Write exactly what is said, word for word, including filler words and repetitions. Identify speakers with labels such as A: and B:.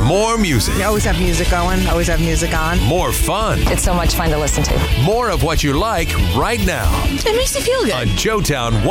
A: More music.
B: You always have music going, always have music on.
A: More fun.
C: It's so much fun to listen to.
A: More of what you like right now
B: It makes you feel good.
A: on Joetown